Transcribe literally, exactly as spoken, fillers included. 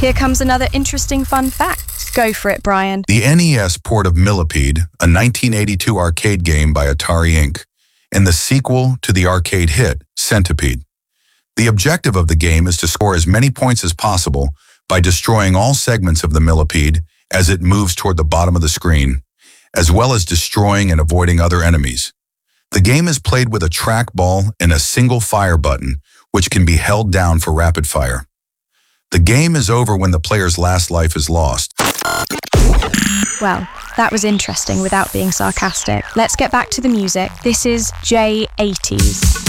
Here comes another interesting fun fact. Go for it, Brian. The N E S port of Millipede, a nineteen eighty-two arcade game by Atari Incorporated, and the sequel to the arcade hit, Centipede. The objective of the game is to score as many points as possible by destroying all segments of the millipede as it moves toward the bottom of the screen, as well as destroying and avoiding other enemies. The game is played with a trackball and a single fire button, which can be held down for rapid fire. The game is over when the player's last life is lost. Well, that was interesting without being sarcastic. Let's get back to the music. This is J eighties.